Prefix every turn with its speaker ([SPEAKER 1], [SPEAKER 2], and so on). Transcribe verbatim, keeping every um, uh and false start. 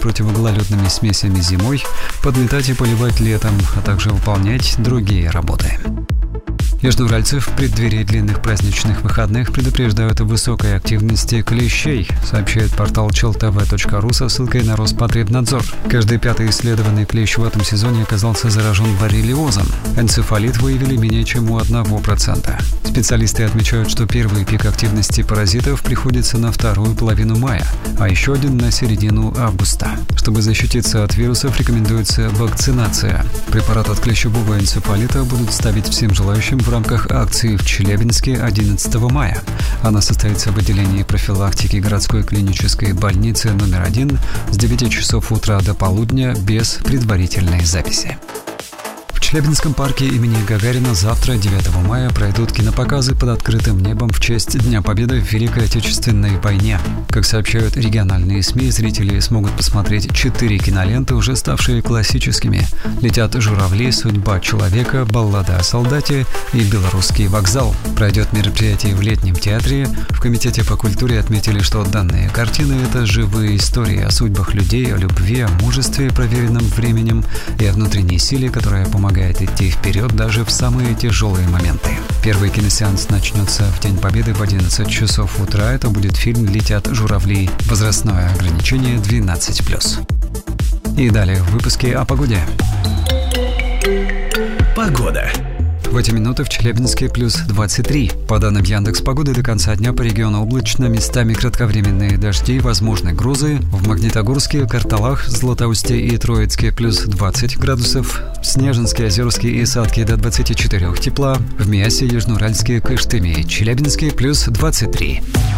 [SPEAKER 1] противогололедными смесями зимой, подметать и поливать летом, а также выполнять другие работы. Южноуральцев в преддверии длинных праздничных выходных предупреждают о высокой активности клещей, сообщает портал чел тэ вэ точка ру со ссылкой на Роспотребнадзор. Каждый пятый исследованный клещ в этом сезоне оказался заражен боррелиозом. Энцефалит выявили менее чем у одного процента. Специалисты отмечают, что первый пик активности паразитов приходится на вторую половину мая, а еще один на середину августа. Чтобы защититься от вирусов, рекомендуется вакцинация. Препарат от клещевого энцефалита будут ставить всем желающим в рамках акции в Челябинске одиннадцатого мая. Она состоится в отделении профилактики городской клинической больницы номер один с девяти часов утра до полудня без предварительной записи. В Челябинском парке имени Гагарина завтра, девятого мая, пройдут кинопоказы под открытым небом в честь Дня Победы в Великой Отечественной войне. Как сообщают региональные СМИ, зрители смогут посмотреть четыре киноленты, уже ставшие классическими. «Летят журавли», «Судьба человека», «Баллада о солдате» и «Белорусский вокзал». Пройдет мероприятие в летнем театре. В Комитете по культуре отметили, что данные картины – это живые истории о судьбах людей, о любви, о мужестве, проверенном временем, и о внутренней силе, которая помогает идти вперед даже в самые тяжелые моменты. Первый киносеанс начнется в День Победы в одиннадцать часов утра. Это будет фильм «Летят журавли». Возрастное ограничение двенадцать плюс. И далее в выпуске о погоде. Погода. В эти минуты в Челябинске плюс двадцать три. По данным Яндекс.Погоды, до конца дня по региону облачно, местами кратковременные дожди, возможны грозы. В Магнитогорске, Карталах, Златоусте и Троицке плюс двадцать градусов. В Снежинске, Озерске и Сатке до двадцати четырёх тепла. В Миасе, Южноуральске, Кыштыме и Челябинске плюс двадцать три.